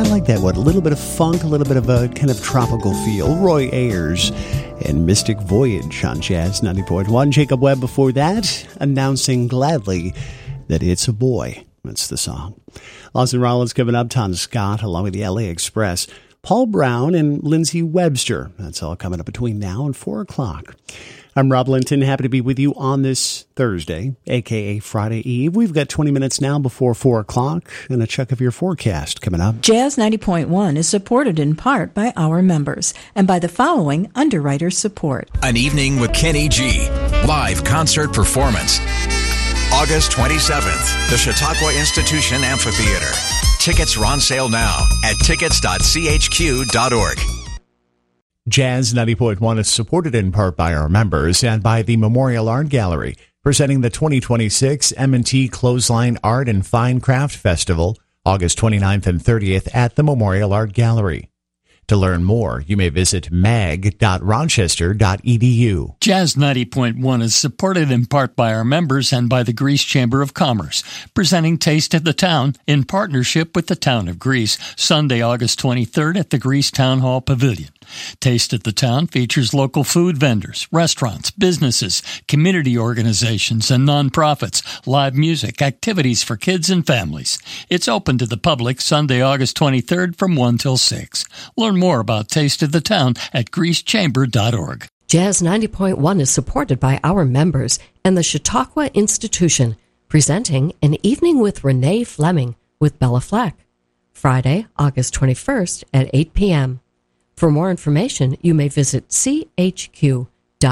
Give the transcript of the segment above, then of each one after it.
I like that one. A little bit of funk, a little bit of a kind of tropical feel. Roy Ayers and Mystic Voyage on Jazz 90.1. Jacob Webb before that, announcing gladly that it's a boy. That's the song. Lawson Rollins coming up. Tom Scott along with the LA Express. Paul Brown and Lindsay Webster. That's all coming up between now and 4 o'clock. I'm Rob Linton, happy to be with you on this Thursday, a.k.a. Friday Eve. We've got 20 minutes now before 4 o'clock and a check of your forecast coming up. Jazz 90.1 is supported in part by our members and by the following underwriter support. An Evening with Kenny G. Live concert performance. August 27th, the Chautauqua Institution Amphitheater. Tickets are on sale now at tickets.chq.org. Jazz 90.1 is supported in part by our members and by the Memorial Art Gallery, presenting the 2026 M&T Clothesline Art and Fine Craft Festival, August 29th and 30th at the Memorial Art Gallery. To learn more, you may visit mag.rochester.edu. Jazz 90.1 is supported in part by our members and by the Greece Chamber of Commerce, presenting Taste of the Town in partnership with the Town of Greece, Sunday, August 23rd at the Greece Town Hall Pavilion. Taste of the Town features local food vendors, restaurants, businesses, community organizations, and nonprofits, live music, activities for kids and families. It's open to the public Sunday, August 23rd from 1 till 6. Learn more about Taste of the Town at greecechamber.org. Jazz 90.1 is supported by our members and the Chautauqua Institution, presenting An Evening with Renee Fleming with Bella Fleck, Friday, August 21st at 8 p.m. For more information, you may visit chq.org.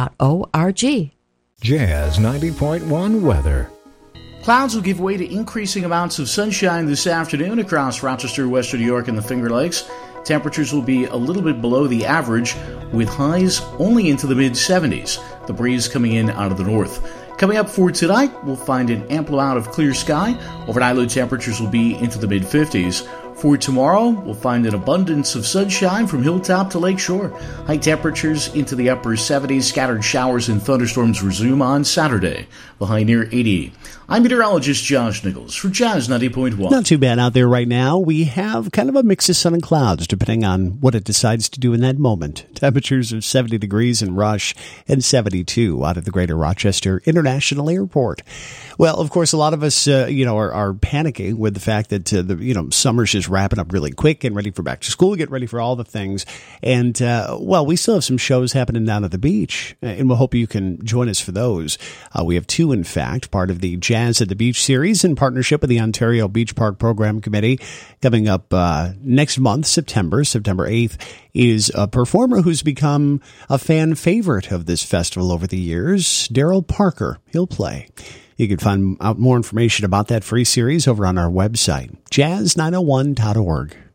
Jazz 90.1 weather. Clouds will give way to increasing amounts of sunshine this afternoon across Rochester, Western New York, and the Finger Lakes. Temperatures will be a little bit below the average, with highs only into the mid-70s. The breeze coming in out of the north. Coming up for tonight, we'll find an ample amount of clear sky. Overnight low temperatures will be into the mid-50s. For tomorrow, we'll find an abundance of sunshine from hilltop to lakeshore. High temperatures into the upper 70s. Scattered showers and thunderstorms resume on Saturday. The high near 80. I'm meteorologist Josh Nichols for Jazz 90.1. Not too bad out there right now. We have kind of a mix of sun and clouds, depending on what it decides to do in that moment. Temperatures of 70 degrees in Rush and 72 out of the Greater Rochester International Airport. Well, of course, a lot of us, are panicking with the fact that summer's just wrapping up really quick and ready for back to school, get ready for all the things. And, we still have some shows happening down at the beach, and we'll hope you can join us for those. We have two, in fact, part of the Jazz at the Beach series in partnership with the Ontario Beach Park Program Committee. Coming up next month, September 8th, is a performer who's become a fan favorite of this festival over the years, Daryl Parker. He'll play. You can find out more information about that free series over on our website, jazz901.org.